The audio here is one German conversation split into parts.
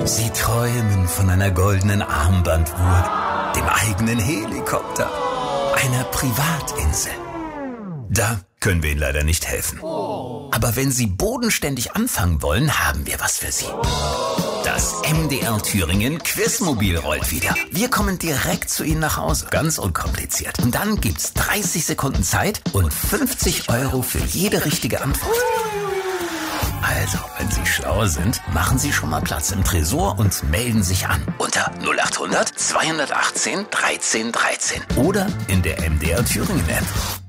Sie träumen von einer goldenen Armbanduhr, dem eigenen Helikopter, einer Privatinsel. Da können wir Ihnen leider nicht helfen. Aber wenn Sie bodenständig anfangen wollen, haben wir was für Sie. Das MDR Thüringen Quizmobil rollt wieder. Wir kommen direkt zu Ihnen nach Hause. Ganz unkompliziert. Und dann gibt's 30 Sekunden Zeit und 50 € für jede richtige Antwort. Also, wenn Sie schlau sind, machen Sie schon mal Platz im Tresor und melden sich an. Unter 0800 218 13 13. Oder in der MDR Thüringen App.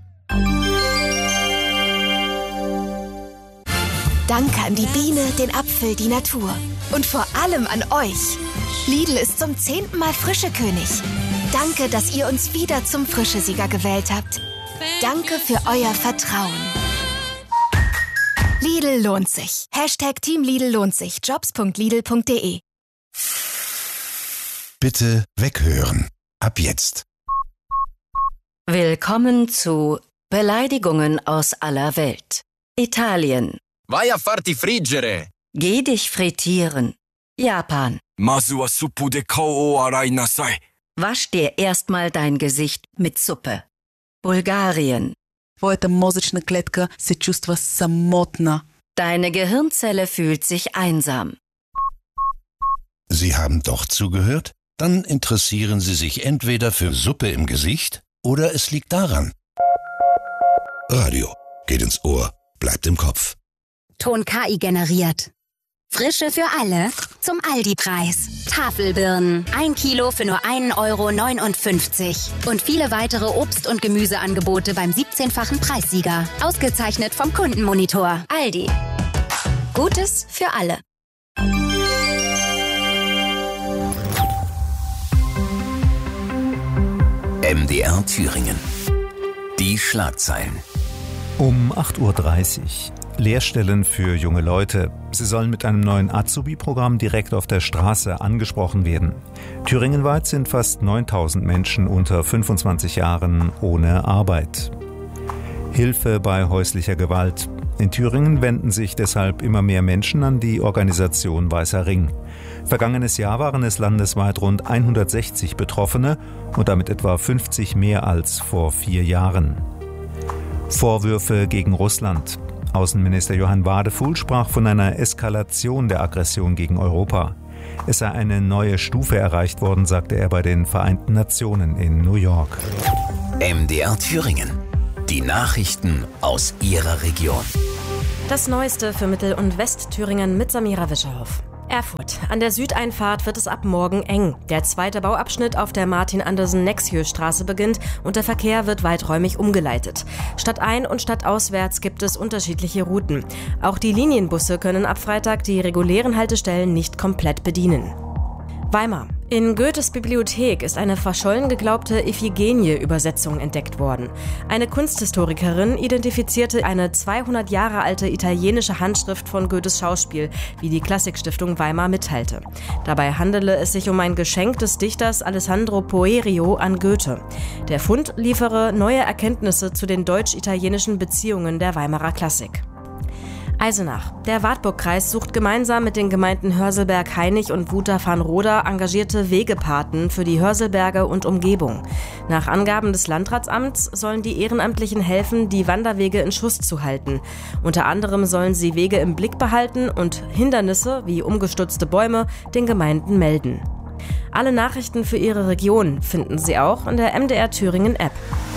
Danke an die Biene, den Apfel, die Natur. Und vor allem an euch. Lidl ist zum 10. Mal Frischekönig. Danke, dass ihr uns wieder zum Frischesieger gewählt habt. Danke für euer Vertrauen. Lidl lohnt sich. Team Lidl lohnt sich. Jobs.lidl.de. Bitte weghören. Ab jetzt. Willkommen zu Beleidigungen aus aller Welt. Italien. Vai a farti friggere. Geh dich frittieren. Japan. Masu wa suppu de kao o arai nasai. Wasch dir erstmal dein Gesicht mit Suppe. Bulgarien. Твоята мозъчна клетка се чувства самотна. Deine Gehirnzelle fühlt sich einsam. Sie haben doch zugehört? Dann interessieren Sie sich entweder für Suppe im Gesicht oder es liegt daran. Radio geht ins Ohr, bleibt im Kopf. Ton KI generiert. Frische für alle zum Aldi-Preis. Tafelbirnen, 1 Kilo für nur 1,59 € und viele weitere Obst- und Gemüseangebote beim 17-fachen Preissieger. Ausgezeichnet vom Kundenmonitor. Aldi. Gutes für alle. MDR Thüringen. Die Schlagzeilen. Um 8:30 Uhr. Lehrstellen für junge Leute. Sie sollen mit einem neuen Azubi-Programm direkt auf der Straße angesprochen werden. Thüringenweit sind fast 9.000 Menschen unter 25 Jahren ohne Arbeit. Hilfe bei häuslicher Gewalt. In Thüringen wenden sich deshalb immer mehr Menschen an die Organisation Weißer Ring. Vergangenes Jahr waren es landesweit rund 160 Betroffene und damit etwa 50 mehr als vor 4 Jahren. Vorwürfe gegen Russland. Außenminister Johann Wadefuhl sprach von einer Eskalation der Aggression gegen Europa. Es sei eine neue Stufe erreicht worden, sagte er bei den Vereinten Nationen in New York. MDR Thüringen. Die Nachrichten aus Ihrer Region. Das Neueste für Mittel- und Westthüringen mit Samira Wischerhoff. Erfurt. An der Südeinfahrt wird es ab morgen eng. Der zweite Bauabschnitt auf der Martin-Andersen-Nexjö-Straße beginnt und der Verkehr wird weiträumig umgeleitet. Stadtein- und stadtauswärts gibt es unterschiedliche Routen. Auch die Linienbusse können ab Freitag die regulären Haltestellen nicht komplett bedienen. Weimar. In Goethes Bibliothek ist eine verschollen geglaubte Iphigenie-Übersetzung entdeckt worden. Eine Kunsthistorikerin identifizierte eine 200 Jahre alte italienische Handschrift von Goethes Schauspiel, wie die Klassikstiftung Weimar mitteilte. Dabei handele es sich um ein Geschenk des Dichters Alessandro Poerio an Goethe. Der Fund liefere neue Erkenntnisse zu den deutsch-italienischen Beziehungen der Weimarer Klassik. Eisenach. Der Wartburgkreis sucht gemeinsam mit den Gemeinden Hörselberg-Hainich und Wutach-Farnroda engagierte Wegepaten für die Hörselberge und Umgebung. Nach Angaben des Landratsamts sollen die Ehrenamtlichen helfen, die Wanderwege in Schuss zu halten. Unter anderem sollen sie Wege im Blick behalten und Hindernisse wie umgestürzte Bäume den Gemeinden melden. Alle Nachrichten für Ihre Region finden Sie auch in der MDR Thüringen App.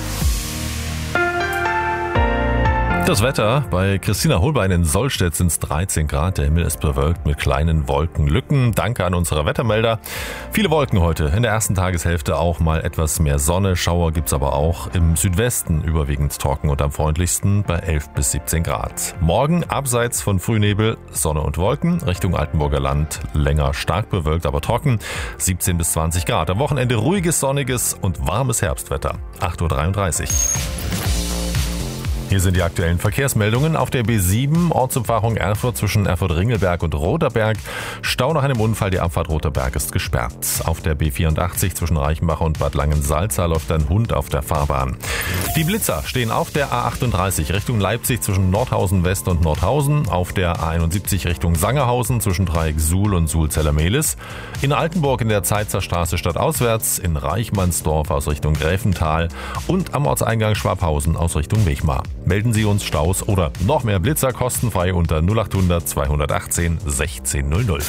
Das Wetter bei Christina Holbein in Sollstedt sind es 13 Grad. Der Himmel ist bewölkt mit kleinen Wolkenlücken. Danke an unsere Wettermelder. Viele Wolken heute. In der ersten Tageshälfte auch mal etwas mehr Sonne. Schauer gibt's aber auch im Südwesten überwiegend trocken und am freundlichsten bei 11 bis 17 Grad. Morgen abseits von Frühnebel, Sonne und Wolken. Richtung Altenburger Land länger stark bewölkt, aber trocken. 17 bis 20 Grad. Am Wochenende ruhiges, sonniges und warmes Herbstwetter. 8:33 Uhr. Hier sind die aktuellen Verkehrsmeldungen. Auf der B7, Ortsumfahrung Erfurt zwischen Erfurt-Ringelberg und Roterberg. Stau nach einem Unfall, die Abfahrt Roterberg ist gesperrt. Auf der B84 zwischen Reichenbach und Bad Langensalza läuft ein Hund auf der Fahrbahn. Die Blitzer stehen auf der A38 Richtung Leipzig zwischen Nordhausen West und Nordhausen. Auf der A71 Richtung Sangerhausen zwischen Dreieck Suhl und Suhl-Zellermehlis. In Altenburg in der Zeitzer Straße stadtauswärts. In Reichmannsdorf aus Richtung Gräfental. Und am Ortseingang Schwabhausen aus Richtung Wechmar. Melden Sie uns Staus oder noch mehr Blitzer kostenfrei unter 0800 218 1600.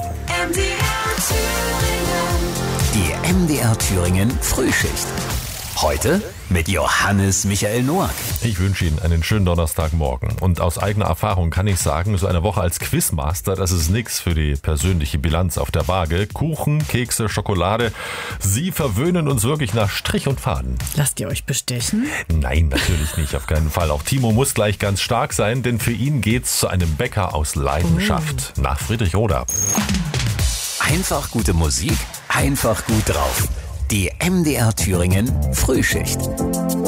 Die MDR Thüringen Frühschicht. Heute mit Johannes Michael Noack. Ich wünsche Ihnen einen schönen Donnerstagmorgen. Und aus eigener Erfahrung kann ich sagen, so eine Woche als Quizmaster, das ist nichts für die persönliche Bilanz auf der Waage. Kuchen, Kekse, Schokolade, Sie verwöhnen uns wirklich nach Strich und Faden. Lasst ihr euch bestechen? Nein, natürlich nicht, auf keinen Fall. Auch Timo muss gleich ganz stark sein, denn für ihn geht's zu einem Bäcker aus Leidenschaft. Nach Friedrich-Roda. Einfach gute Musik, einfach gut drauf. Die MDR Thüringen Frühschicht.